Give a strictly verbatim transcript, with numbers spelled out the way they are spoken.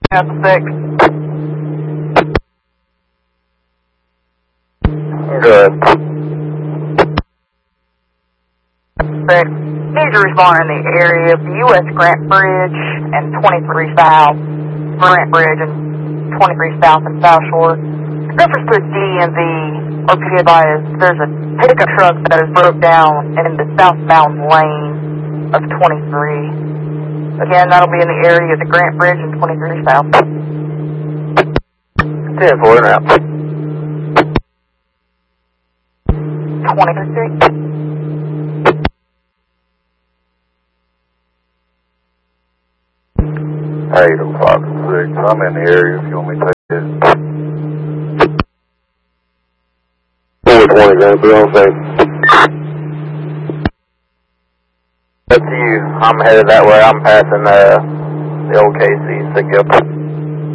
That's six. Good. Six. Need to respond in the area of U S Grant Bridge and twenty-three South. Grant Bridge and twenty-three South and South Shore. Reference to a D M V or P D I is there's a pickup truck that is broke down in the southbound lane of twenty-three. Again, that'll be in the area of the Grant Bridge and twenty-three South. ten four now. twenty-three. eight oh five six. I'm in the area if you want me to take it. four twenty, going to be on safe. Up to you. I'm headed that way. I'm passing uh, the old K C. Sick up.